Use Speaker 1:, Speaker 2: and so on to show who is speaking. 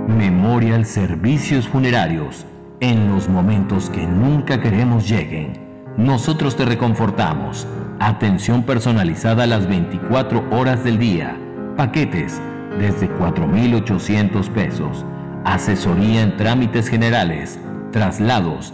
Speaker 1: Memorial Servicios Funerarios. En los momentos que nunca queremos lleguen, nosotros te reconfortamos. Atención personalizada a las 24 horas del día. Paquetes desde 4,800 pesos. Asesoría en trámites generales, traslados,